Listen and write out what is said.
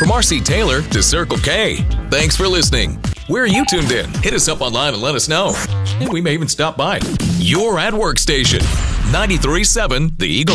From R.C. Taylor to Circle K. Thanks for listening. Where are you tuned in? Hit us up online and let us know. And we may even stop by. Your at work station. 93.7 The Eagle.